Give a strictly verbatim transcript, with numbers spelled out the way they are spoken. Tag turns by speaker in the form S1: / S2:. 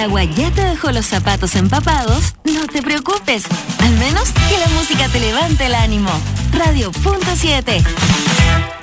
S1: agua ya te dejó los zapatos empapados, no te preocupes. Al menos que la música te levante el ánimo. Radio punto siete.